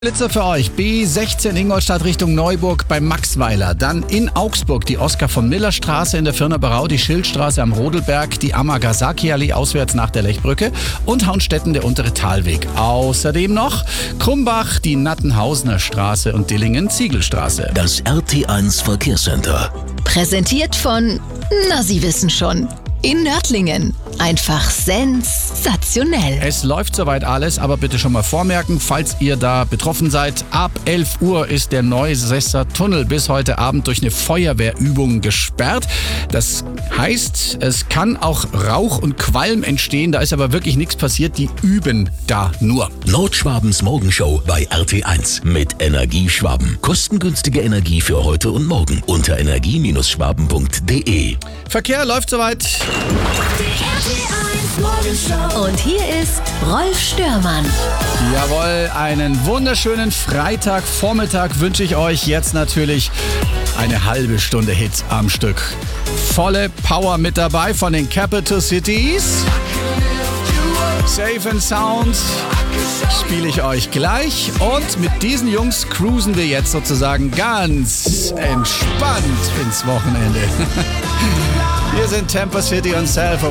Blitzer für euch. B16 Ingolstadt Richtung Neuburg bei Maxweiler. Dann in Augsburg die Oskar von Miller Straße in der Firnerberau, die Schildstraße am Rodelberg, die Amagasaki Allee auswärts nach der Lechbrücke und Hauenstetten der untere Talweg. Außerdem noch Krumbach, die Nattenhausener Straße und Dillingen Ziegelstraße. Das RT1 Verkehrscenter. Präsentiert von, na Sie wissen schon, in Nördlingen. Einfach sensationell. Es läuft soweit alles, aber bitte schon mal vormerken, falls ihr da betroffen seid. Ab 11 Uhr ist der Neusesser Tunnel bis heute Abend durch eine Feuerwehrübung gesperrt. Das heißt, es kann auch Rauch und Qualm entstehen. Da ist aber wirklich nichts passiert. Die üben da nur. Nordschwabens Morgenshow bei RT1 mit Energieschwaben. Kostengünstige Energie für heute und morgen unter energie-schwaben.de. Verkehr läuft soweit. Und hier ist Rolf Störmann. Jawohl, einen wunderschönen Freitagvormittag wünsche ich euch. Jetzt natürlich eine halbe Stunde Hits am Stück. Volle Power mit dabei von den Capital Cities. Safe and Sound spiele ich euch gleich. Und mit diesen Jungs cruisen wir jetzt sozusagen ganz entspannt ins Wochenende. Wir sind Temper City und Self